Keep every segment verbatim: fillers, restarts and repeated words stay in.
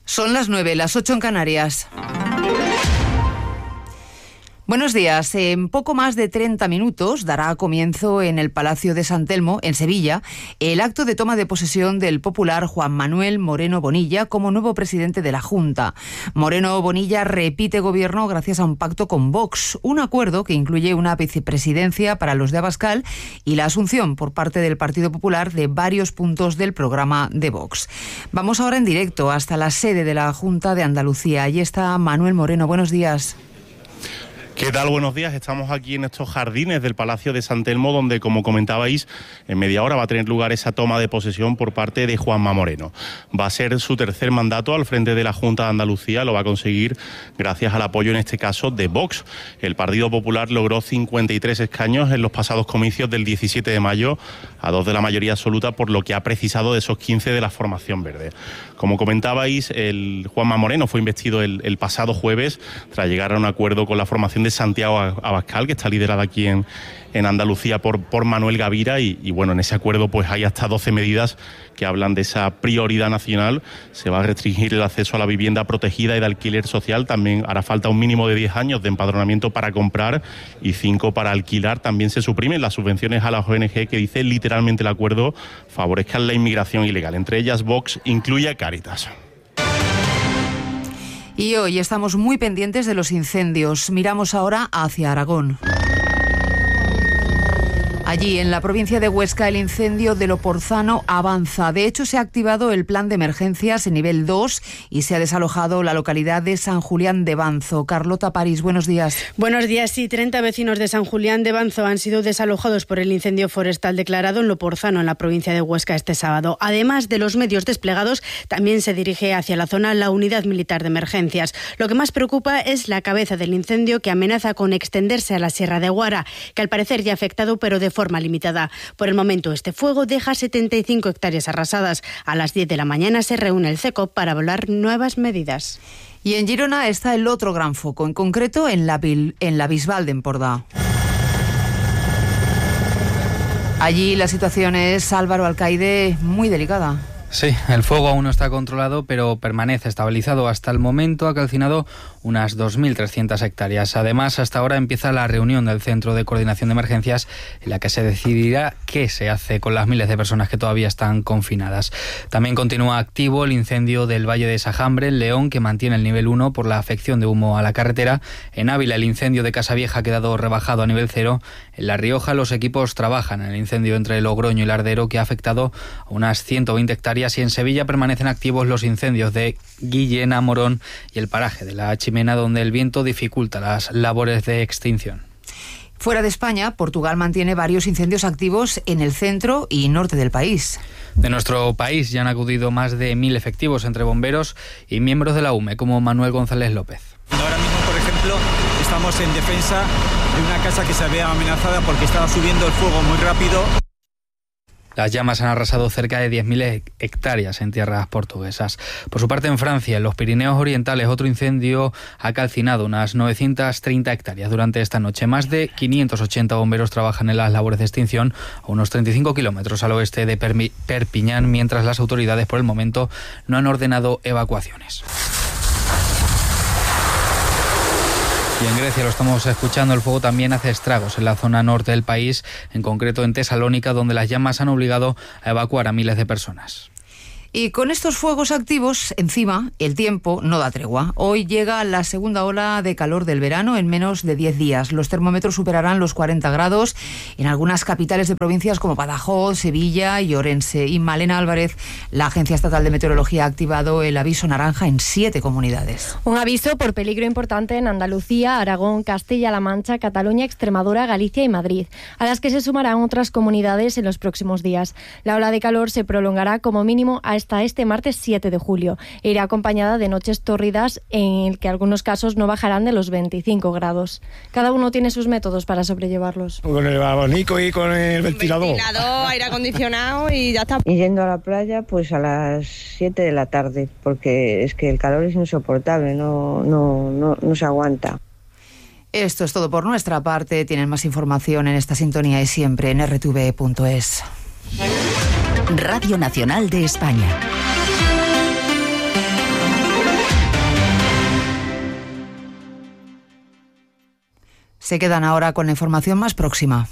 Son las nueve, las ocho en Canarias. Buenos días. En poco más de treinta minutos dará comienzo en el Palacio de San Telmo, en Sevilla, el acto de toma de posesión del popular Juan Manuel Moreno Bonilla como nuevo presidente de la Junta. Moreno Bonilla repite gobierno gracias a un pacto con Vox, un acuerdo que incluye una vicepresidencia para los de Abascal y la asunción por parte del Partido Popular de varios puntos del programa de Vox. Vamos ahora en directo hasta la sede de la Junta de Andalucía. Allí está Manuel Moreno. Buenos días. ¿Qué tal? Buenos días. Estamos aquí en estos jardines del Palacio de San Telmo, donde, como comentabais, en media hora va a tener lugar esa toma de posesión por parte de Juanma Moreno. Va a ser su tercer mandato al frente de la Junta de Andalucía. Lo va a conseguir gracias al apoyo, en este caso, de Vox. El Partido Popular logró cincuenta y tres escaños en los pasados comicios del diecisiete de mayo, a dos de la mayoría absoluta, por lo que ha precisado de esos quince de la formación verde. Como comentabais, el Juanma Moreno fue investido el, el pasado jueves tras llegar a un acuerdo con la formación de Santiago Abascal, que está liderada aquí en, en Andalucía por, por Manuel Gavira, y, y bueno, en ese acuerdo pues hay hasta doce medidas que hablan de esa prioridad nacional. Se va a restringir el acceso a la vivienda protegida y de alquiler social. También hará falta un mínimo de diez años de empadronamiento para comprar y cinco para alquilar. También se suprimen las subvenciones a las O N G, que dice literalmente el acuerdo favorezcan la inmigración ilegal. Entre ellas, Vox incluye a Cáritas. Y hoy estamos muy pendientes de los incendios. Miramos ahora hacia Aragón. Allí, en la provincia de Huesca, el incendio de Loporzano avanza. De hecho, se ha activado el plan de emergencias en nivel dos y se ha desalojado la localidad de San Julián de Banzo. Carlota París, buenos días. Buenos días. Sí, treinta vecinos de San Julián de Banzo han sido desalojados por el incendio forestal declarado en Loporzano, en la provincia de Huesca, este sábado. Además de los medios desplegados, también se dirige hacia la zona la unidad militar de emergencias. Lo que más preocupa es la cabeza del incendio, que amenaza con extenderse a la Sierra de Guara, que al parecer ya ha afectado, pero de forma limitada. Por el momento, este fuego deja setenta y cinco hectáreas arrasadas. A las diez de la mañana se reúne el CECOP para hablar nuevas medidas. Y en Girona está el otro gran foco, en concreto en la, en la Bisbal de Empordà. Allí la situación es, Álvaro Alcaide, muy delicada. Sí, el fuego aún no está controlado, pero permanece estabilizado. Hasta el momento ha calcinado unas dos mil trescientas hectáreas. Además, hasta ahora empieza la reunión del Centro de Coordinación de Emergencias, en la que se decidirá qué se hace con las miles de personas que todavía están confinadas. También continúa activo el incendio del Valle de Sajambre, en León, que mantiene el nivel uno por la afección de humo a la carretera. En Ávila, el incendio de Casavieja ha quedado rebajado a nivel cero. En La Rioja, los equipos trabajan en el incendio entre Logroño y Lardero, que ha afectado a unas ciento veinte hectáreas. Y en Sevilla permanecen activos los incendios de Guillena, Morón y el paraje de La Chimena, donde el viento dificulta las labores de extinción. Fuera de España, Portugal mantiene varios incendios activos en el centro y norte del país. De nuestro país ya han acudido más de mil efectivos entre bomberos y miembros de la U M E, como Manuel González López. Ahora mismo, por ejemplo, estamos en defensa de una casa que se había amenazada porque estaba subiendo el fuego muy rápido. Las llamas han arrasado cerca de diez mil hectáreas en tierras portuguesas. Por su parte, en Francia, en los Pirineos Orientales, otro incendio ha calcinado unas novecientas treinta hectáreas durante esta noche. Más de quinientos ochenta bomberos trabajan en las labores de extinción a unos treinta y cinco kilómetros al oeste de Permi- Perpiñán, mientras las autoridades por el momento no han ordenado evacuaciones. Y en Grecia, lo estamos escuchando, el fuego también hace estragos en la zona norte del país, en concreto en Tesalónica, donde las llamas han obligado a evacuar a miles de personas. Y con estos fuegos activos encima, el tiempo no da tregua. Hoy llega la segunda ola de calor del verano en menos de diez días. Los termómetros superarán los cuarenta grados en algunas capitales de provincias como Badajoz, Sevilla y Orense. Y Malena Álvarez, la Agencia Estatal de Meteorología, ha activado el aviso naranja en siete comunidades. Un aviso por peligro importante en Andalucía, Aragón, Castilla-La Mancha, Cataluña, Extremadura, Galicia y Madrid, a las que se sumarán otras comunidades en los próximos días. La ola de calor se prolongará como mínimo a hasta este martes siete de julio e irá acompañada de noches tórridas en el que algunos casos no bajarán de los veinticinco grados. Cada uno tiene sus métodos para sobrellevarlos. Con el abanico y con el ventilador. Ventilador, aire acondicionado y ya está. Y yendo a la playa pues a las siete de la tarde, porque es que el calor es insoportable, no, no, no, no se aguanta. Esto es todo por nuestra parte. Tienen más información en esta sintonía y siempre en erre te ve punto es. Radio Nacional de España. Se quedan ahora con la información más próxima.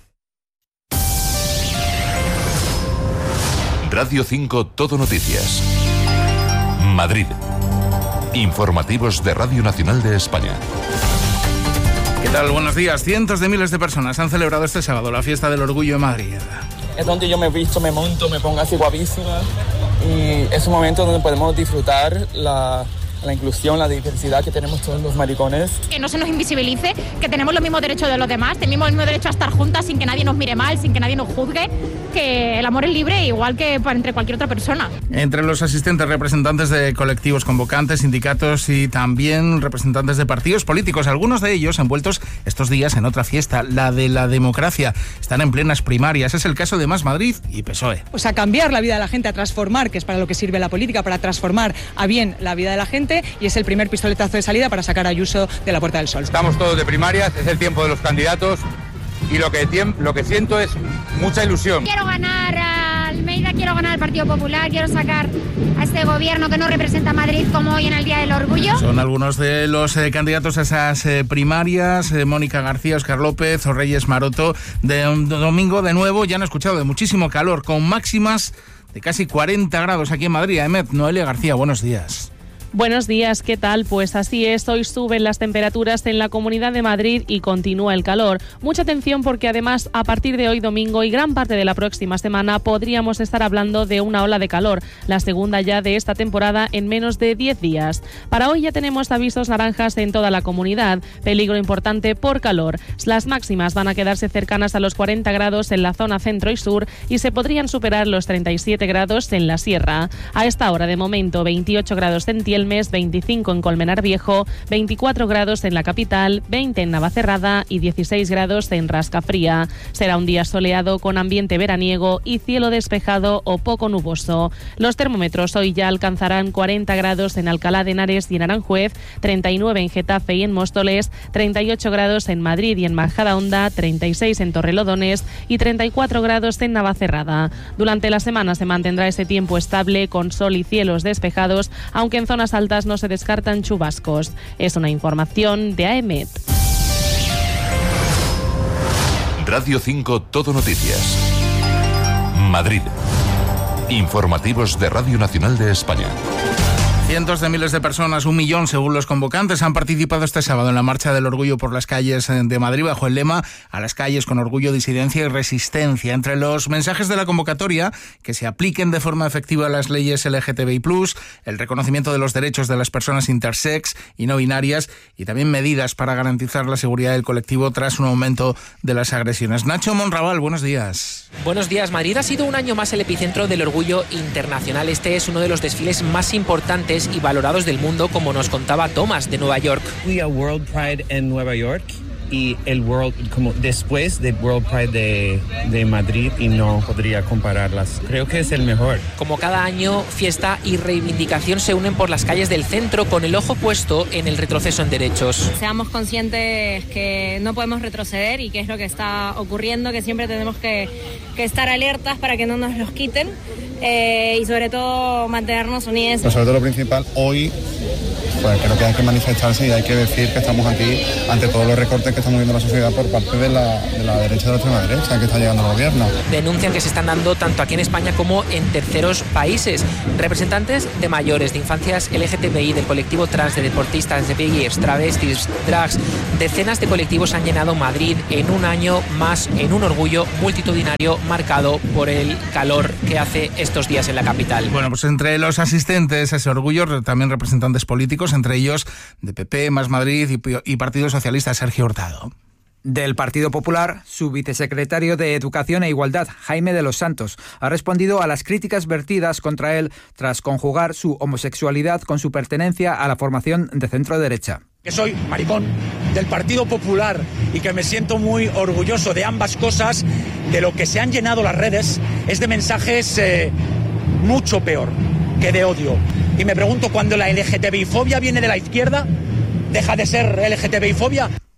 Radio cinco Todo Noticias. Madrid. Informativos de Radio Nacional de España. ¿Qué tal? Buenos días. Cientos de miles de personas han celebrado este sábado la fiesta del orgullo en Madrid. Es donde yo me visto, me monto, me pongo así guapísima y es un momento donde podemos disfrutar la, la inclusión, la diversidad que tenemos todos los maricones. Que no se nos invisibilice, que tenemos los mismos derechos de los demás, tenemos el mismo derecho a estar juntas sin que nadie nos mire mal, sin que nadie nos juzgue, que el amor es libre igual que para entre cualquier otra persona. Entre los asistentes, representantes de colectivos convocantes, sindicatos y también representantes de partidos políticos, algunos de ellos envueltos estos días en otra fiesta, la de la democracia. Están en plenas primarias. Es el caso de Más Madrid y P S O E. Pues a cambiar la vida de la gente, a transformar, que es para lo que sirve la política, para transformar a bien la vida de la gente, y es el primer pistoletazo de salida para sacar a Ayuso de la Puerta del Sol. Estamos todos de primarias, es el tiempo de los candidatos y lo que, lo que siento es mucha ilusión. Quiero ganar a Almeida, quiero ganar al Partido Popular, quiero sacar a este gobierno que no representa a Madrid como hoy en el Día del Orgullo. Son algunos de los eh, candidatos a esas eh, primarias. eh, Mónica García, Óscar López o Reyes Maroto. De un domingo de nuevo ya han escuchado de muchísimo calor, con máximas de casi cuarenta grados aquí en Madrid. Emet, Noelia García, buenos días. Buenos días, ¿qué tal? Pues así es, hoy suben las temperaturas en la Comunidad de Madrid y continúa el calor. Mucha atención porque además a partir de hoy domingo y gran parte de la próxima semana podríamos estar hablando de una ola de calor, la segunda ya de esta temporada en menos de diez días. Para hoy ya tenemos avisos naranjas en toda la comunidad, peligro importante por calor. Las máximas van a quedarse cercanas a los cuarenta grados en la zona centro y sur y se podrían superar los treinta y siete grados en la sierra. A esta hora de momento veintiocho grados en Tielmes, veinticinco en Colmenar Viejo, veinticuatro grados en la capital, veinte en Navacerrada y dieciséis grados en Rascafría. Será un día soleado con ambiente veraniego y cielo despejado o poco nuboso. Los termómetros hoy ya alcanzarán cuarenta grados en Alcalá de Henares y en Aranjuez, treinta y nueve en Getafe y en Móstoles, treinta y ocho grados en Madrid y en Majadahonda, treinta y seis en Torrelodones y treinta y cuatro grados en Navacerrada. Durante la semana se mantendrá ese tiempo estable con sol y cielos despejados, aunque en zonas altas no se descartan chubascos. Es una información de A E M E T. Radio cinco Todo Noticias. Madrid. Informativos de Radio Nacional de España. Cientos de miles de personas, un millón según los convocantes, han participado este sábado en la Marcha del Orgullo por las calles de Madrid bajo el lema "A las calles con orgullo, disidencia y resistencia". Entre los mensajes de la convocatoria, que se apliquen de forma efectiva las leyes L G T B I plus, el reconocimiento de los derechos de las personas intersex y no binarias y también medidas para garantizar la seguridad del colectivo tras un aumento de las agresiones. Nacho Monraval, buenos días. Buenos días. Madrid ha sido un año más el epicentro del orgullo internacional. Este es uno de los desfiles más importantes y valorados del mundo, como nos contaba Thomas de Nueva York. Fui a World Pride en Nueva York y el World, como después del World Pride de, de Madrid, y no podría compararlas. Creo que es el mejor. Como cada año, fiesta y reivindicación se unen por las calles del centro con el ojo puesto en el retroceso en derechos. Seamos conscientes que no podemos retroceder y que es lo que está ocurriendo, que siempre tenemos que, que estar alertas para que no nos los quiten eh, y sobre todo mantenernos unidos. Pues sobre todo lo principal, hoy pues creo que hay que manifestarse y hay que decir que estamos aquí ante todos los recortes que estamos viendo en la sociedad por parte de la, de la derecha y de la extrema derecha que está llegando al gobierno. Denuncian que se están dando tanto aquí en España como en terceros países. Representantes de mayores, de infancias L G T B I, del colectivo trans, de deportistas, de players, travestis, drags, decenas de colectivos han llenado Madrid en un año más, en un orgullo multitudinario marcado por el calor que hace estos días en la capital. Bueno, pues entre los asistentes a ese orgullo también representantes políticos, entre ellos de P P, Más Madrid y, y Partido Socialista, Sergio Hurtado. Del Partido Popular, su vicesecretario de Educación e Igualdad, Jaime de los Santos, ha respondido a las críticas vertidas contra él tras conjugar su homosexualidad con su pertenencia a la formación de centro-derecha. Que soy maricón del Partido Popular y que me siento muy orgulloso de ambas cosas. De lo que se han llenado las redes es de mensajes eh, mucho peor que de odio. Y me pregunto, ¿cuándo la L G T B I fobia viene de la izquierda? ¿Deja de ser L G T B I fobia?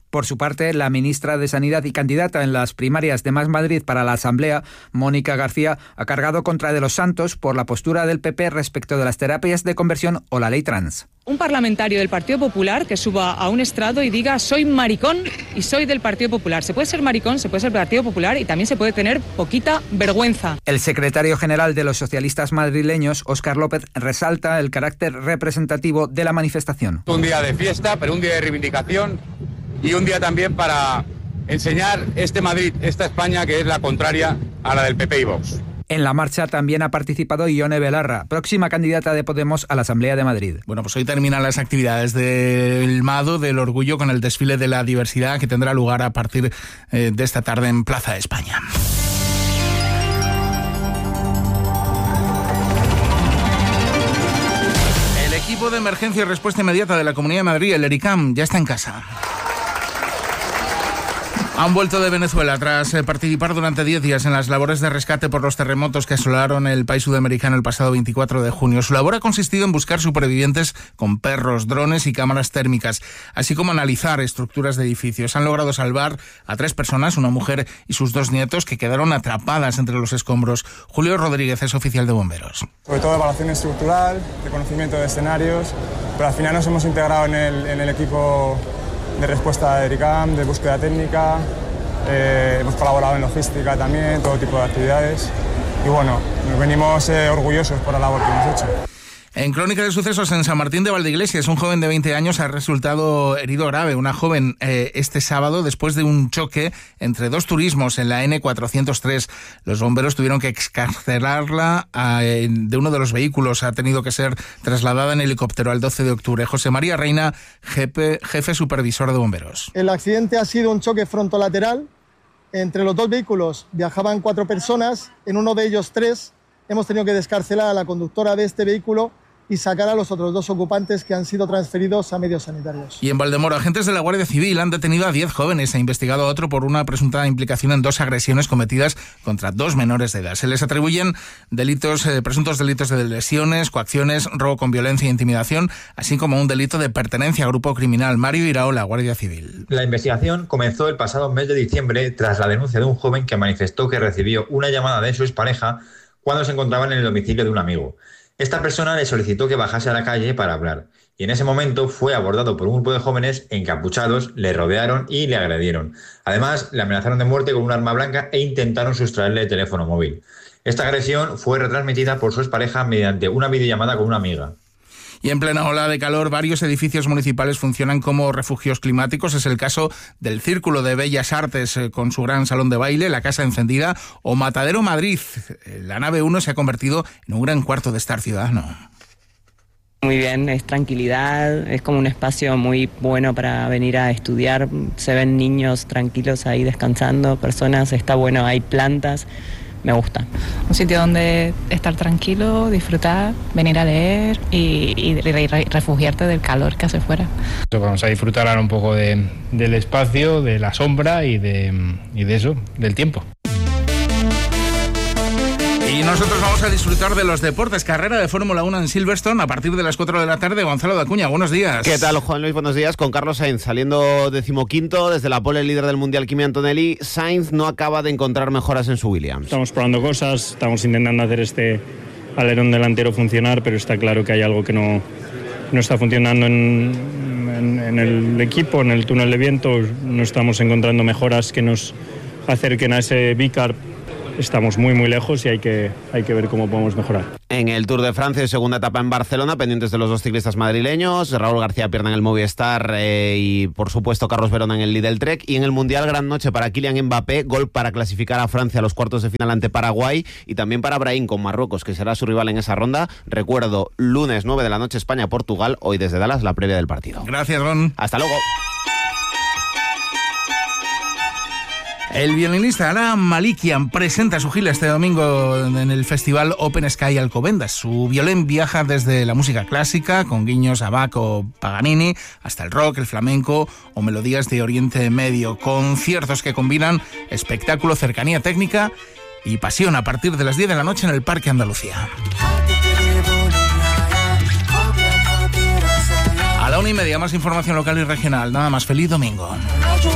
Por su parte, la ministra de Sanidad y candidata en las primarias de Más Madrid para la Asamblea, Mónica García, ha cargado contra De los Santos por la postura del P P respecto de las terapias de conversión o la ley trans. Un parlamentario del Partido Popular que suba a un estrado y diga soy maricón y soy del Partido Popular. Se puede ser maricón, se puede ser Partido Popular y también se puede tener poquita vergüenza. El secretario general de los socialistas madrileños, Óscar López, resalta el carácter representativo de la manifestación. Un día de fiesta, pero un día de reivindicación y un día también para enseñar este Madrid, esta España que es la contraria a la del P P y Vox. En la marcha también ha participado Ione Belarra, próxima candidata de Podemos a la Asamblea de Madrid. Bueno, pues hoy terminan las actividades del Mado del Orgullo con el desfile de la diversidad que tendrá lugar a partir eh, de esta tarde en Plaza de España. El equipo de emergencia y respuesta inmediata de la Comunidad de Madrid, el ERICAM, ya está en casa. Han vuelto de Venezuela tras participar durante diez días en las labores de rescate por los terremotos que asolaron el país sudamericano el pasado veinticuatro de junio. Su labor ha consistido en buscar supervivientes con perros, drones y cámaras térmicas, así como analizar estructuras de edificios. Han logrado salvar a tres personas, una mujer y sus dos nietos, que quedaron atrapadas entre los escombros. Julio Rodríguez es oficial de bomberos. Sobre todo evaluación estructural, de conocimiento de escenarios, pero al final nos hemos integrado en el, en el equipo de respuesta de ERICAM, de búsqueda técnica, eh, hemos colaborado en logística también, todo tipo de actividades y bueno, nos venimos eh, orgullosos por la labor que hemos hecho. En Crónica de Sucesos, en San Martín de Valdeiglesias, un joven de veinte años ha resultado herido grave. Una joven eh, este sábado después de un choque entre dos turismos en la ene cuatrocientos tres. Los bomberos tuvieron que excarcelarla a, de uno de los vehículos. Ha tenido que ser trasladada en helicóptero al doce de octubre. José María Reina, jefe, jefe supervisor de bomberos. El accidente ha sido un choque frontolateral. Entre los dos vehículos viajaban cuatro personas. En uno de ellos tres. Hemos tenido que descarcelar a la conductora de este vehículo y sacar a los otros dos ocupantes que han sido transferidos a medios sanitarios. Y en Valdemoro, agentes de la Guardia Civil han detenido a diez jóvenes e investigado a otro por una presunta implicación en dos agresiones cometidas contra dos menores de edad. Se les atribuyen delitos, eh, presuntos delitos de lesiones, coacciones, robo con violencia e intimidación, así como un delito de pertenencia a grupo criminal. Mario Iraola, Guardia Civil. La investigación comenzó el pasado mes de diciembre tras la denuncia de un joven que manifestó que recibió una llamada de su expareja cuando se encontraban en el domicilio de un amigo. Esta persona le solicitó que bajase a la calle para hablar y en ese momento fue abordado por un grupo de jóvenes encapuchados, le rodearon y le agredieron. Además, le amenazaron de muerte con un arma blanca e intentaron sustraerle el teléfono móvil. Esta agresión fue retransmitida por su expareja mediante una videollamada con una amiga. Y en plena ola de calor, varios edificios municipales funcionan como refugios climáticos. Es el caso del Círculo de Bellas Artes eh, con su gran salón de baile, la Casa Encendida, o Matadero Madrid. La nave uno se ha convertido en un gran cuarto de estar ciudadano. Muy bien, es tranquilidad, es como un espacio muy bueno para venir a estudiar. Se ven niños tranquilos ahí descansando, personas, está bueno, hay plantas. Me gusta. Un sitio donde estar tranquilo, disfrutar, venir a leer y, y, y refugiarte del calor que hace fuera. Vamos a disfrutar ahora un poco de, del espacio, de la sombra y de, y de eso, del tiempo. Y nosotros vamos a disfrutar de los deportes. Carrera de Fórmula uno en Silverstone a partir de las cuatro de la tarde. Gonzalo de Acuña, buenos días. ¿Qué tal, Juan Luis? Buenos días. Con Carlos Sainz saliendo decimoquinto desde la pole, líder del Mundial, Kimi Antonelli. Sainz no acaba de encontrar mejoras en su Williams. Estamos probando cosas, estamos intentando hacer este alerón delantero funcionar, pero está claro que hay algo que no, no está funcionando en, en, en el equipo, en el túnel de viento. No estamos encontrando mejoras que nos acerquen a ese bicarb. Estamos muy muy lejos y hay que, hay que ver cómo podemos mejorar. En el Tour de Francia, segunda etapa en Barcelona, pendientes de los dos ciclistas madrileños, Raúl García Pierna en el Movistar eh, y por supuesto Carlos Verona en el Lidl Trek. Y en el Mundial, gran noche para Kylian Mbappé, gol para clasificar a Francia a los cuartos de final ante Paraguay y también para Brahim con Marruecos, que será su rival en esa ronda. Recuerdo, lunes nueve de la noche España-Portugal, hoy desde Dallas la previa del partido. Gracias, Ron. Hasta luego. El violinista Aram Malikian presenta su gira este domingo en el festival Open Sky Alcobendas. Su violín viaja desde la música clásica, con guiños a Bach o Paganini, hasta el rock, el flamenco o melodías de Oriente Medio. Conciertos que combinan espectáculo, cercanía técnica y pasión a partir de las diez de la noche en el Parque Andalucía. A la una y media, más información local y regional. Nada más, feliz domingo.